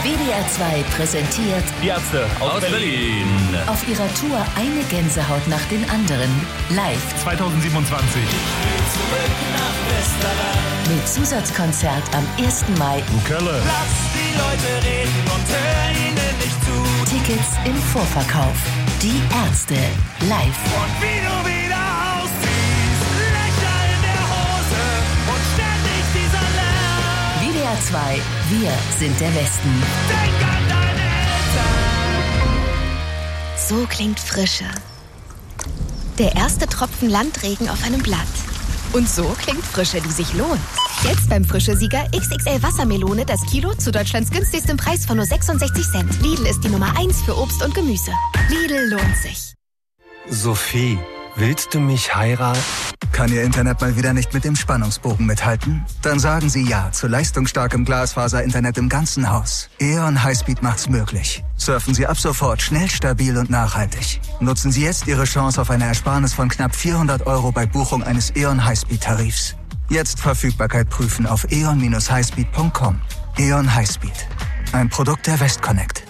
WDR 2 präsentiert Die Ärzte aus Berlin. Auf ihrer Tour eine Gänsehaut nach den anderen. Live 2027. Zurück nach Westerland. mit Zusatzkonzert am 1. Mai. Kölle. Lass die Leute reden und hör ihnen nicht zu. Tickets im Vorverkauf. Die Ärzte live. Und wie du wieder ausziehst, Löcher in der Hose und ständig dieser Lärm. WDR 2, wir sind der Westen. Denk an deine Eltern. So klingt Frische. Der erste Tropfen Landregen auf einem Blatt. Und so klingt Frische, die sich lohnt. Jetzt beim Frische-Sieger XXL Wassermelone das Kilo zu Deutschlands günstigstem Preis von nur 66 Cent. Lidl ist die Nummer 1 für Obst und Gemüse. Lidl lohnt sich. Sophie, willst du mich heiraten? Kann Ihr Internet mal wieder nicht mit dem Spannungsbogen mithalten? Dann sagen Sie ja zu leistungsstarkem Glasfaser-Internet im ganzen Haus. E.ON Highspeed macht's möglich. Surfen Sie ab sofort schnell, stabil und nachhaltig. Nutzen Sie jetzt Ihre Chance auf eine Ersparnis von knapp 400 € bei Buchung eines E.ON Highspeed-Tarifs. Jetzt Verfügbarkeit prüfen auf eon-highspeed.com. E.ON Highspeed. Ein Produkt der Westconnect.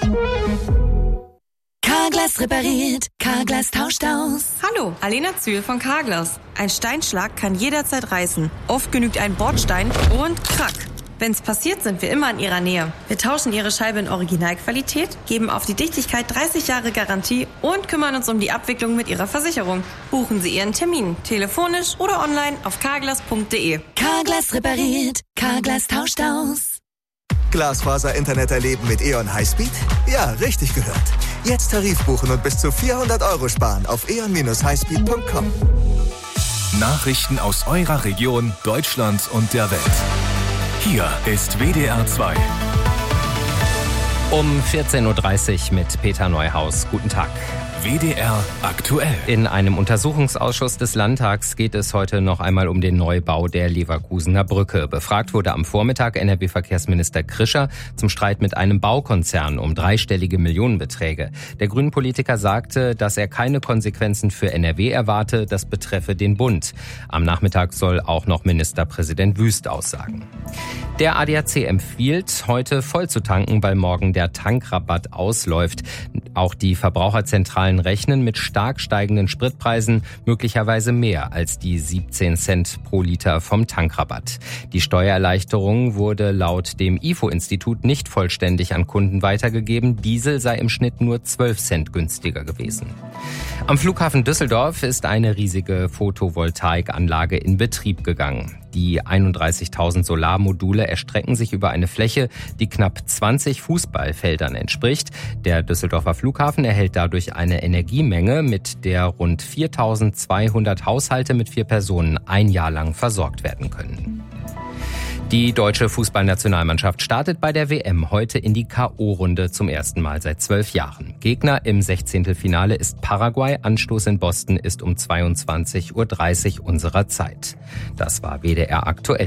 Carglass repariert, Carglass tauscht aus. Hallo, Alena Zühl von Carglass. Ein Steinschlag kann jederzeit reißen. Oft genügt ein Bordstein und krack. Wenn's passiert, sind wir immer in Ihrer Nähe. Wir tauschen Ihre Scheibe in Originalqualität, geben auf die Dichtigkeit 30 Jahre Garantie und kümmern uns um die Abwicklung mit Ihrer Versicherung. Buchen Sie Ihren Termin, telefonisch oder online auf carglass.de. Carglass repariert, Carglass tauscht aus. Glasfaser-Internet erleben mit E.ON Highspeed? Ja, richtig gehört. Jetzt Tarif buchen und bis zu 400 € sparen auf eon-highspeed.com. Nachrichten aus eurer Region, Deutschland und der Welt. Hier ist WDR 2. Um 14.30 Uhr mit Peter Neuhaus. Guten Tag. WDR aktuell. In einem Untersuchungsausschuss des Landtags geht es heute noch einmal um den Neubau der Leverkusener Brücke. Befragt wurde am Vormittag NRW-Verkehrsminister Krischer zum Streit mit einem Baukonzern um dreistellige Millionenbeträge. Der Grünen-Politiker sagte, dass er keine Konsequenzen für NRW erwarte, das betreffe den Bund. Am Nachmittag soll auch noch Ministerpräsident Wüst aussagen. Der ADAC empfiehlt, heute voll zu tanken, weil morgen der Tankrabatt ausläuft. Auch die Verbraucherzentralen rechnen mit stark steigenden Spritpreisen, möglicherweise mehr als die 17 Cent pro Liter vom Tankrabatt. Die Steuererleichterung wurde laut dem IFO-Institut nicht vollständig an Kunden weitergegeben. Diesel sei im Schnitt nur 12 Cent günstiger gewesen. Am Flughafen Düsseldorf ist eine riesige Photovoltaikanlage in Betrieb gegangen. Die 31.000 Solarmodule erstrecken sich über eine Fläche, die knapp 20 Fußballfeldern entspricht. Der Düsseldorfer Flughafen erhält dadurch eine Energiemenge, mit der rund 4.200 Haushalte mit 4 Personen ein Jahr lang versorgt werden können. Die deutsche Fußballnationalmannschaft startet bei der WM heute in die K.O.-Runde zum ersten Mal seit 12 Jahren. Gegner im 16. Finale ist Paraguay. Anstoß in Boston ist um 22.30 Uhr unserer Zeit. Das war WDR aktuell.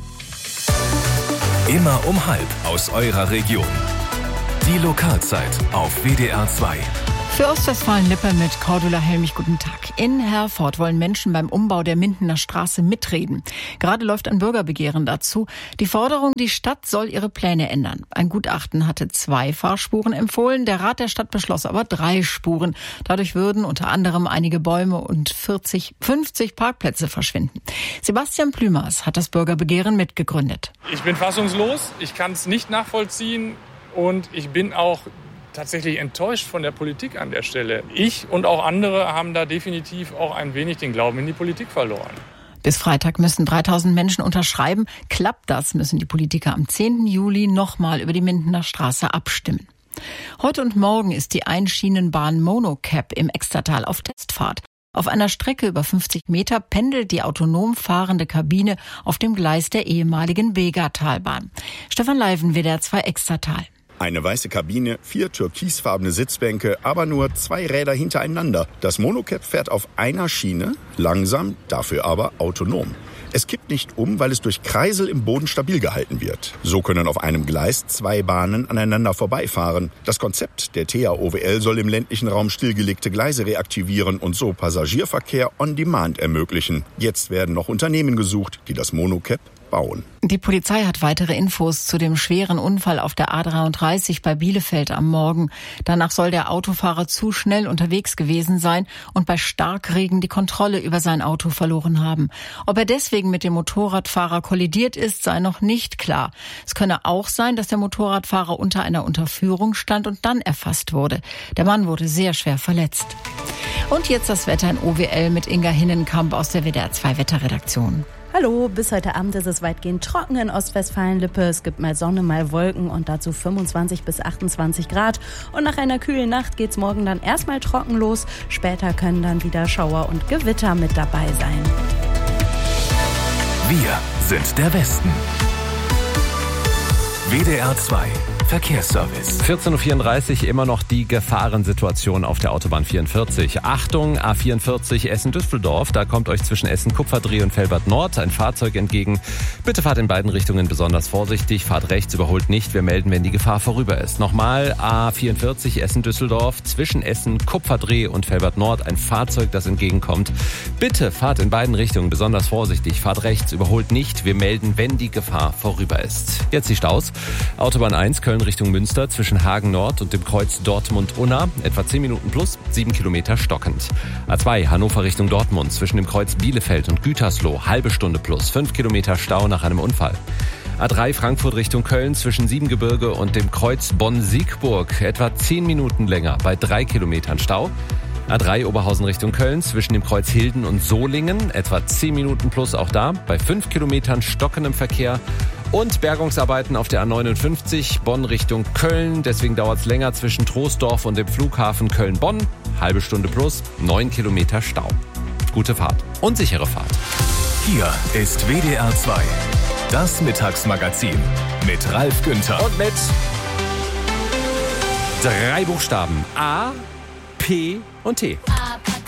Immer um 12:30 aus eurer Region. Die Lokalzeit auf WDR 2. Für Ostwestfalen-Lippe mit Cordula Helmich, guten Tag. In Herford wollen Menschen beim Umbau der Mindener Straße mitreden. Gerade läuft ein Bürgerbegehren dazu. Die Forderung, die Stadt soll ihre Pläne ändern. Ein Gutachten hatte 2 Fahrspuren empfohlen. Der Rat der Stadt beschloss aber 3 Spuren. Dadurch würden unter anderem einige Bäume und 50 Parkplätze verschwinden. Sebastian Plümers hat das Bürgerbegehren mitgegründet. Ich bin fassungslos. Ich kann es nicht nachvollziehen. Und ich bin auch tatsächlich enttäuscht von der Politik an der Stelle. Ich und auch andere haben da definitiv auch ein wenig den Glauben in die Politik verloren. Bis Freitag müssen 3.000 Menschen unterschreiben. Klappt das, müssen die Politiker am 10. Juli nochmal über die Mindener Straße abstimmen. Heute und morgen ist die Einschienenbahn Monocap im Extertal auf Testfahrt. Auf einer Strecke über 50 Meter pendelt die autonom fahrende Kabine auf dem Gleis der ehemaligen Begatalbahn. Stefan Leiven, WDR 2 Extertal. Eine weiße Kabine, 4 türkisfarbene Sitzbänke, aber nur 2 Räder hintereinander. Das Monocap fährt auf einer Schiene, langsam, dafür aber autonom. Es kippt nicht um, weil es durch Kreisel im Boden stabil gehalten wird. So können auf einem Gleis 2 Bahnen aneinander vorbeifahren. Das Konzept der THOWL soll im ländlichen Raum stillgelegte Gleise reaktivieren und so Passagierverkehr on demand ermöglichen. Jetzt werden noch Unternehmen gesucht, die das Monocap bauen. Die Polizei hat weitere Infos zu dem schweren Unfall auf der A33 bei Bielefeld am Morgen. Danach soll der Autofahrer zu schnell unterwegs gewesen sein und bei Starkregen die Kontrolle über sein Auto verloren haben. Ob er deswegen mit dem Motorradfahrer kollidiert ist, sei noch nicht klar. Es könne auch sein, dass der Motorradfahrer unter einer Unterführung stand und dann erfasst wurde. Der Mann wurde sehr schwer verletzt. Und jetzt das Wetter in OWL mit Inga Hinnenkamp aus der WDR 2 Wetterredaktion. Hallo, bis heute Abend ist es weitgehend trocken in Ostwestfalen-Lippe. Es gibt mal Sonne, mal Wolken und dazu 25 bis 28 Grad. Und nach einer kühlen Nacht geht's morgen dann erstmal trocken los. Später können dann wieder Schauer und Gewitter mit dabei sein. Wir sind der Westen. WDR 2 Verkehrsservice. 14.34 Uhr, immer noch die Gefahrensituation auf der Autobahn 44. Achtung, A44 Essen-Düsseldorf. Da kommt euch zwischen Essen-Kupferdreh und Velbert-Nord ein Fahrzeug entgegen. Bitte fahrt in beiden Richtungen besonders vorsichtig. Fahrt rechts, überholt nicht. Wir melden, wenn die Gefahr vorüber ist. Nochmal, A44 Essen-Düsseldorf. Zwischen Essen-Kupferdreh und Velbert-Nord ein Fahrzeug, das entgegenkommt. Bitte fahrt in beiden Richtungen besonders vorsichtig. Fahrt rechts, überholt nicht. Wir melden, wenn die Gefahr vorüber ist. Jetzt die Staus. Autobahn 1 Köln Richtung Münster zwischen Hagen Nord und dem Kreuz Dortmund-Unna. Etwa 10 Minuten plus, 7 Kilometer stockend. A2 Hannover Richtung Dortmund zwischen dem Kreuz Bielefeld und Gütersloh. Halbe Stunde plus, 5 Kilometer Stau nach einem Unfall. A3 Frankfurt Richtung Köln zwischen Siebengebirge und dem Kreuz Bonn-Siegburg. Etwa 10 Minuten länger bei 3 Kilometern Stau. A3 Oberhausen Richtung Köln zwischen dem Kreuz Hilden und Solingen. Etwa 10 Minuten plus auch da bei 5 Kilometern stockendem Verkehr. Und Bergungsarbeiten auf der A59 Bonn Richtung Köln. Deswegen dauert es länger zwischen Troisdorf und dem Flughafen Köln-Bonn. Halbe Stunde plus, 9 Kilometer Stau. Gute Fahrt und sichere Fahrt. Hier ist WDR 2. Das Mittagsmagazin mit Ralf Günther. Und mit 3 Buchstaben A, P und T.